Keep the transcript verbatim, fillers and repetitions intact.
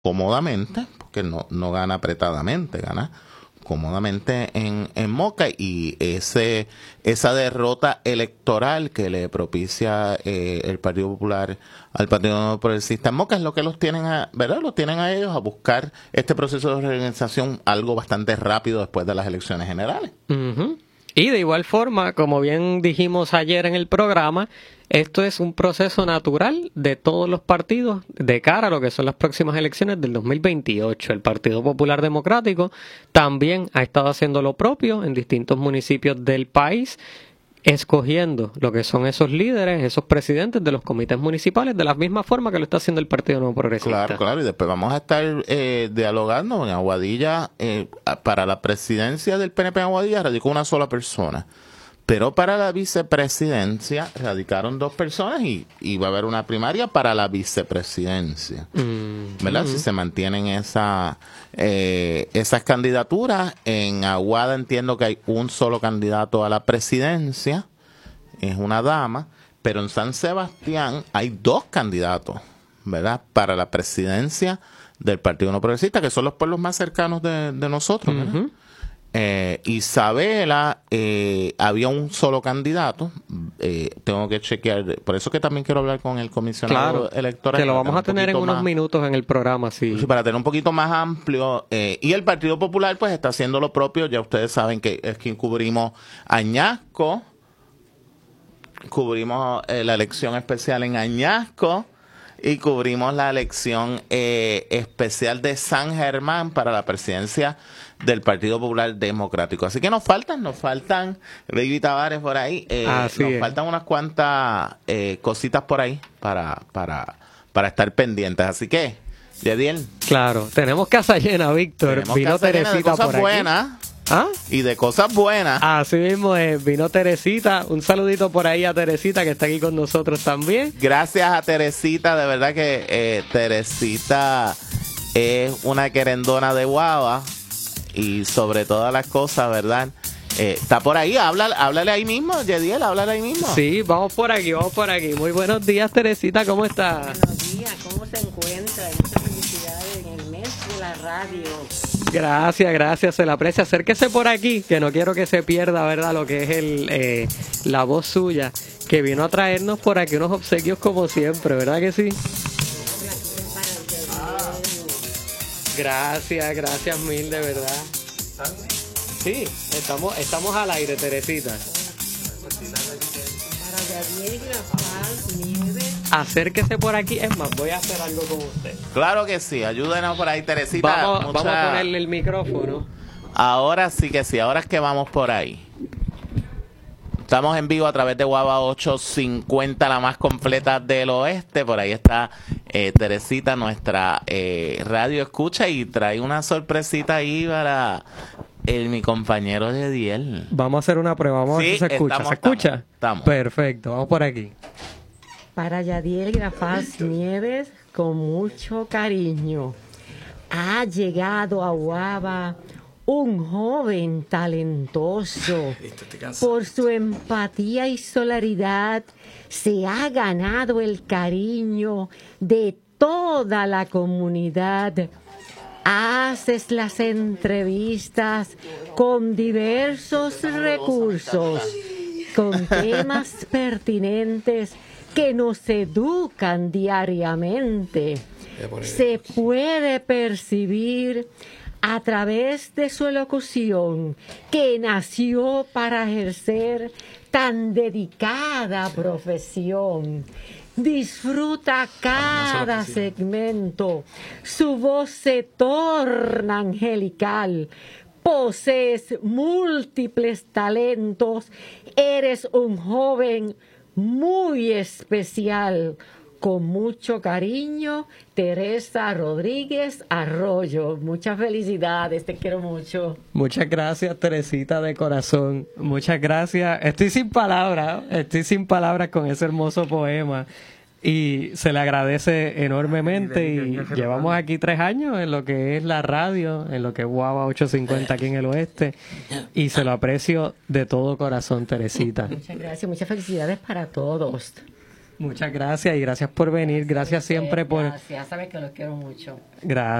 cómodamente, porque no, no gana apretadamente, gana cómodamente en, en Moca, y ese esa derrota electoral que le propicia eh, el Partido Popular al Partido Nuevo Progresista en Moca es lo que los tienen a, ¿verdad? Los tienen a ellos a buscar este proceso de reorganización algo bastante rápido después de las elecciones generales. Uh-huh. Y de igual forma, como bien dijimos ayer en el programa, esto es un proceso natural de todos los partidos de cara a lo que son las próximas elecciones del dos mil veintiocho. El Partido Popular Democrático también ha estado haciendo lo propio en distintos municipios del país, escogiendo lo que son esos líderes, esos presidentes de los comités municipales, de la misma forma que lo está haciendo el Partido Nuevo Progresista. Claro, claro, y después vamos a estar eh, dialogando en Aguadilla. Eh, para la presidencia del P N P en Aguadilla radicó una sola persona, pero para la vicepresidencia radicaron dos personas, y, y va a haber una primaria para la vicepresidencia, mm, ¿verdad? Mm. Si se mantienen esa, eh, esas candidaturas. En Aguada entiendo que hay un solo candidato a la presidencia, es una dama, pero en San Sebastián hay dos candidatos, ¿verdad?, para la presidencia del Partido No Progresista, que son los pueblos más cercanos de, de nosotros, ¿verdad? Uh-huh. Eh, Isabela, eh, había un solo candidato, eh, tengo que chequear, por eso que también quiero hablar con el comisionado claro, electoral. Que lo vamos a tener en unos más, minutos en el programa, sí. sí. Para tener un poquito más amplio, eh, y el Partido Popular pues está haciendo lo propio. Ya ustedes saben que es quien cubrimos Añasco, cubrimos eh, la elección especial en Añasco, y cubrimos la elección eh, especial de San Germán para la presidencia del Partido Popular Democrático. Así que nos faltan, nos faltan, Baby Tavares por ahí, eh, nos es. faltan unas cuantas eh, cositas por ahí para, para, para estar pendientes. Así que, Yediel. Claro, tenemos casa llena, Víctor. Tenemos Vino casa Teresita llena de cosas por aquí. buenas. ¿Ah? Y de cosas buenas. Así mismo es, vino Teresita. Un saludito por ahí a Teresita, que está aquí con nosotros también. Gracias a Teresita, de verdad que eh, Teresita es una querendona de guava, y sobre todas las cosas, ¿verdad? Eh, está por ahí, habla, háblale ahí mismo, Yediel, háblale ahí mismo. Sí, vamos por aquí, vamos por aquí. Muy buenos días, Teresita, ¿cómo estás? Buenos días, ¿cómo se encuentra? Muchas felicidades en el mes de la radio. Gracias, gracias, se la aprecia. Acérquese por aquí, que no quiero que se pierda, ¿verdad?, lo que es el eh, la voz suya, que vino a traernos por aquí unos obsequios como siempre, ¿verdad que sí? Ah. Gracias, gracias mil, de verdad. Sí, estamos, estamos al aire, Teresita. Acérquese por aquí, es más, voy a hacer algo con usted. Claro que sí, ayúdenos por ahí, Teresita. Vamos, mucha... vamos a ponerle el micrófono. Ahora sí que sí, ahora es que vamos por ahí. Estamos en vivo a través de Guava ochocientos cincuenta, la más completa del oeste. Por ahí está eh, Teresita, nuestra eh, radio escucha, y trae una sorpresita ahí para el, mi compañero Yediel. Vamos a hacer una prueba, vamos sí, a ver si se escucha. Estamos, ¿Se escucha? Estamos, estamos. Perfecto, vamos por aquí. Para Yadiel Grafás Nieves, con mucho cariño, ha llegado a Guava un joven talentoso. Por su empatía y solidaridad se ha ganado el cariño de toda la comunidad. Haces las entrevistas con diversos recursos, con temas pertinentes que nos educan diariamente. Se puede percibir a través de su elocución que nació para ejercer tan dedicada profesión. Disfruta cada segmento, su voz se torna angelical. Posees múltiples talentos, eres un joven muy especial. Con mucho cariño, Teresa Rodríguez Arroyo. Muchas felicidades, te quiero mucho. Muchas gracias, Teresita, de corazón. Muchas gracias. Estoy sin palabras, estoy sin palabras con ese hermoso poema. Y se le agradece enormemente. Y llevamos aquí tres años en lo que es la radio, en lo que es Guava ochocientos cincuenta aquí en el oeste. Y se lo aprecio de todo corazón, Teresita. Muchas gracias, muchas felicidades para todos. Muchas gracias y gracias por venir. Gracias siempre por... Gracias, sabes que los quiero mucho. Gracias.